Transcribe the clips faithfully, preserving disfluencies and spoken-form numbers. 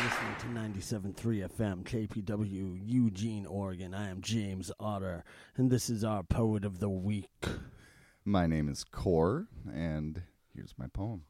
listening to ninety-seven point three F M, K P W, Eugene, Oregon. I am James Otter, and this is our Poet of the Week. My name is Core, and here's my poem.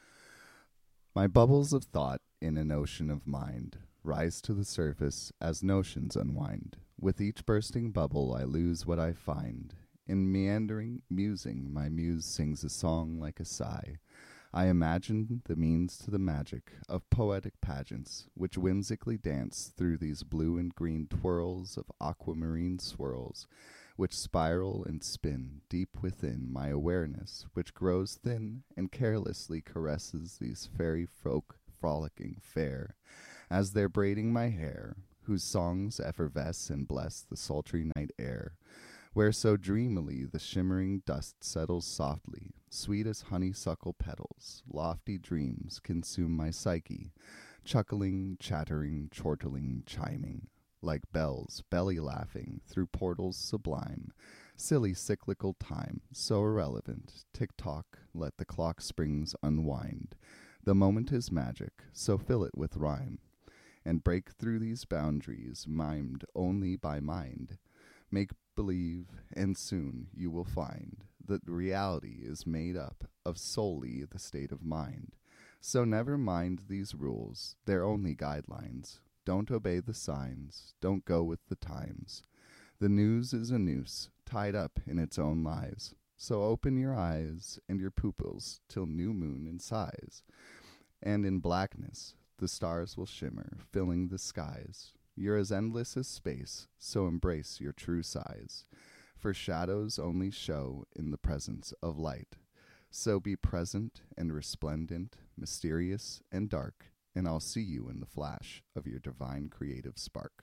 My bubbles of thought in an ocean of mind rise to the surface as notions unwind. With each bursting bubble, I lose what I find. In meandering musing, my muse sings a song like a sigh. I imagine the means to the magic of poetic pageants, which whimsically dance through these blue and green twirls of aquamarine swirls, which spiral and spin deep within my awareness, which grows thin and carelessly caresses these fairy folk frolicking fair, as they're braiding my hair, whose songs effervesce and bless the sultry night air, where so dreamily the shimmering dust settles softly, sweet as honeysuckle petals. Lofty dreams consume my psyche, chuckling, chattering, chortling, chiming, like bells, belly laughing through portals sublime. Silly cyclical time, so irrelevant, tick-tock, let the clock springs unwind. The moment is magic, so fill it with rhyme, and break through these boundaries mimed only by mind. Make believe, and soon you will find that reality is made up of solely the state of mind. So never mind these rules, they're only guidelines. Don't obey the signs, don't go with the times. The news is a noose, tied up in its own lies. So open your eyes and your pupils till new moon in size. And in blackness the stars will shimmer, filling the skies. You're as endless as space, so embrace your true size. For shadows only show in the presence of light. So be present and resplendent, mysterious and dark, and I'll see you in the flash of your divine creative spark.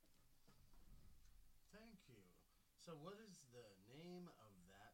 Thank you. So what is the name of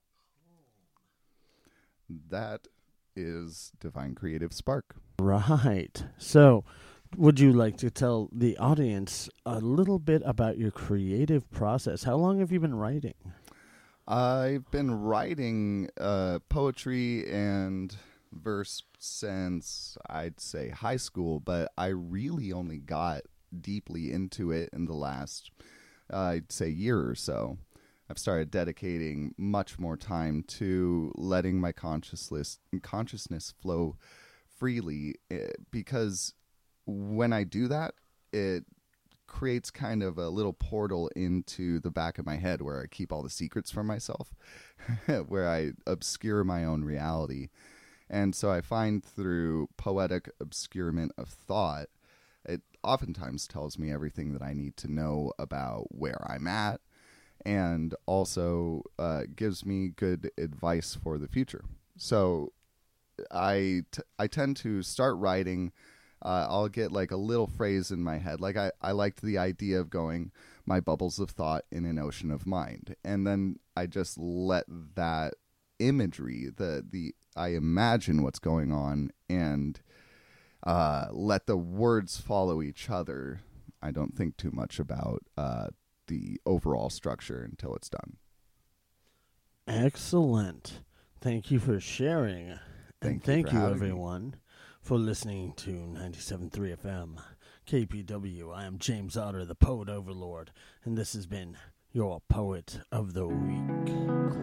that poem? That is Divine Creative Spark. Right. So would you like to tell the audience a little bit about your creative process? How long have you been writing? I've been writing uh, poetry and verse since, I'd say, high school, but I really only got deeply into it in the last, uh, I'd say, year or so. I've started dedicating much more time to letting my consciousness consciousness flow freely, because when I do that, it creates kind of a little portal into the back of my head where I keep all the secrets from myself, where I obscure my own reality. And so I find through poetic obscurement of thought, it oftentimes tells me everything that I need to know about where I'm at, and also uh, gives me good advice for the future. So I, t- I tend to start writing. Uh, I'll get like a little phrase in my head. Like I, I liked the idea of going, my bubbles of thought in an ocean of mind. And then I just let that imagery, the, the, I imagine what's going on, and uh, let the words follow each other. I don't think too much about uh, the overall structure until it's done. Excellent. Thank you for sharing. Thank and you thank for you, having me. everyone, for listening to ninety-seven point three F M, K P W. I am James Otter, the Poet Overlord, and this has been your Poet of the Week.